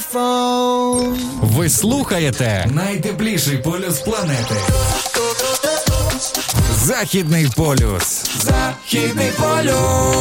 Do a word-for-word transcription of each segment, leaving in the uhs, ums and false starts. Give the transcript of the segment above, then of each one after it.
iPhone. Ви слухаєте найтепліший полюс планети. Західний полюс. Західний полюс.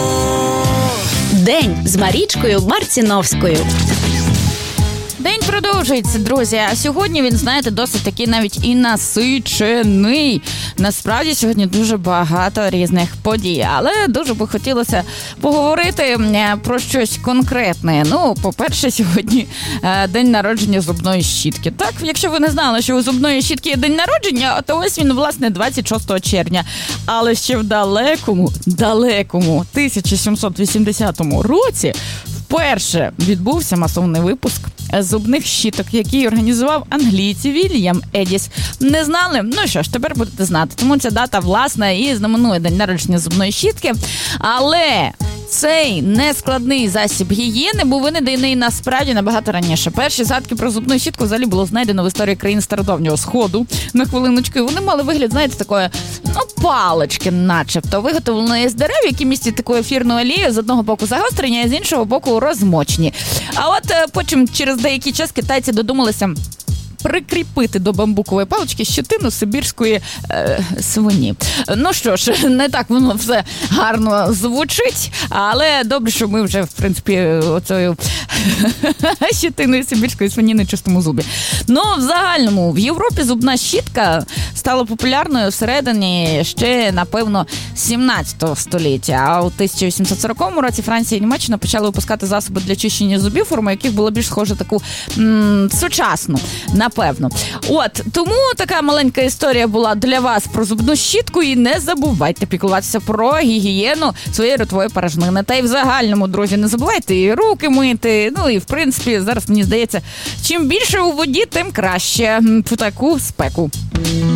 День з Марічкою Марціновською. День продовжується, друзі, а сьогодні він, знаєте, досить такий навіть і насичений. Насправді сьогодні дуже багато різних подій, але дуже би хотілося поговорити про щось конкретне. Ну, по-перше, сьогодні день народження зубної щітки. Так, якщо ви не знали, що у зубної щітки є день народження, то ось він, власне, двадцять шостого червня. Але ще в далекому, далекому тисяча сімсот вісімдесятому році вперше відбувся масовний випуск зубних щіток, який організував англійці Вільям Едіс. Не знали? Ну що ж, тепер будете знати. Тому ця дата, власне, і знаменує день народження зубної щітки. Але цей нескладний засіб гігієни був винайдений насправді набагато раніше. Перші згадки про зубну щітку взагалі було знайдено в історії країн Стародавнього Сходу. На хвилиночку. Вони мали вигляд, знаєте, такої, ну, палички начебто, виготовленої з дерев, які містять таку ефірну олію, з одного боку загострення, а з іншого боку розмочені. А от потім через деякий час китайці додумалися прикріпити до бамбукової палички щетину сибірської е, свині. Ну що ж, не так воно все гарно звучить, але добре, що ми вже, в принципі, оцею щетиною сибірської свині на чистому зубі. Ну, в загальному, в Європі зубна щітка стала популярною всередині ще, напевно, сімнадцятого століття. А у тисяча вісімсот сорокому році Франція і Німеччина почали випускати засоби для чищення зубів, форма яких була більш схожа таку м- сучасну, напевно. От, тому така маленька історія була для вас про зубну щітку, і не забувайте піклуватися про гігієну своєї ротової порожнини. Та й в загальному, друзі, не забувайте і руки мити. Ну і, в принципі, зараз, мені здається, чим більше у воді, тим краще в таку спеку.